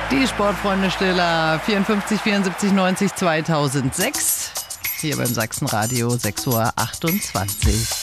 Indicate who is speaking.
Speaker 1: Die Sportfreunde Stiller 54 74 90 2006. Hier beim Sachsenradio 6:28 Uhr.